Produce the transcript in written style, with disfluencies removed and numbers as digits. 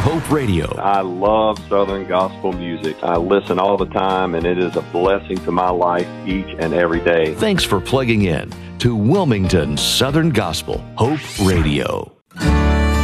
Hope Radio. I love Southern gospel music. I listen all the time, and it is a blessing to my life each and every day. Thanks for plugging in to Wilmington Southern Gospel Hope Radio.